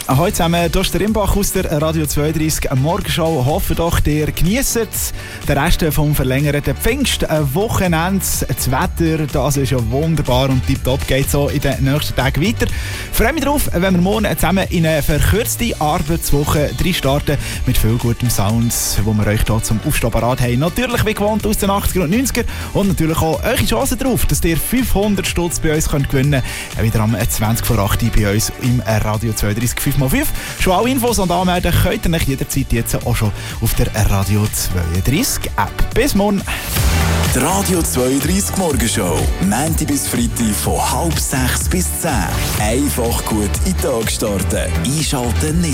Hallo zusammen, hier ist der Rimbach aus der Radio 32 Morgenshow. Hoffe doch, ihr genießt den Rest vom verlängerten Pfingstwochenende. Das Wetter, das ist ja wunderbar und tipptopp geht so in den nächsten Tagen weiter. Ich freue mich darauf, wenn wir morgen zusammen in eine verkürzte Arbeitswoche starten mit viel gutem Sounds, wo wir euch hier zum Aufstehen parat haben. Natürlich wie gewohnt aus den 80er und 90er und natürlich auch eure Chance darauf, dass ihr 500 Stutz bei uns könnt gewinnen könnt. Wieder am 20 vor 8 bei uns im Radio 32 5x5. Schon alle Infos und anmelden könnt ihr euch jederzeit jetzt auch schon auf der Radio 32 App. Bis morgen. Die Radio 32 Morgenshow. Montag bis Freitag von 5:30 bis 10. Einfach gut in den Tag starten. Einschalten nicht